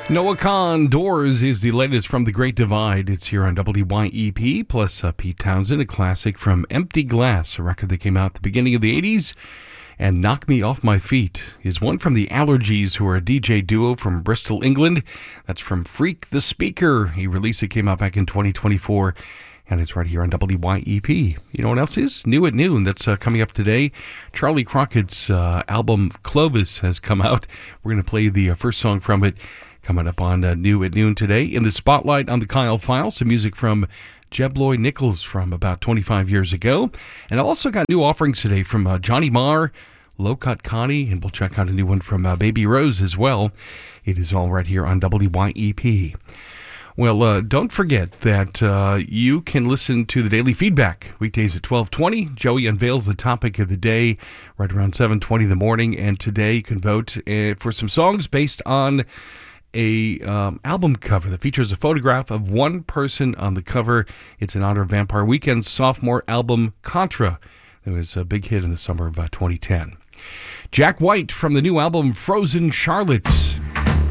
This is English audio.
Noah Kahn, Doors is the latest from The Great Divide. It's here on WYEP, plus Pete Townsend, a classic from Empty Glass, a record that came out at the beginning of the 80s. And Knock Me Off My Feet is one from the Allergies, who are a DJ duo from Bristol, England. That's from Freak the Speaker, a release that came out back in 2024. And it's right here on WYEP. You know what else is? New at Noon. That's coming up today. Charlie Crockett's album Clovis has come out. We're going to play the first song from it coming up on New at Noon today. In the spotlight on the Kyle File, some music from Jeb Lloyd Nichols from about 25 years ago. And I also got new offerings today from Johnny Marr, Low Cut Connie, and we'll check out a new one from Baby Rose as well. It is all right here on WYEP. Well, don't forget that you can listen to the Daily Feedback weekdays at 12:20. Joey unveils the topic of the day right around 7:20 in the morning. And today you can vote for some songs based on a album cover that features a photograph of one person on the cover. It's in honor of Vampire Weekend's sophomore album, Contra. It was a big hit in the summer of 2010. Jack White from the new album, Frozen Charlotte.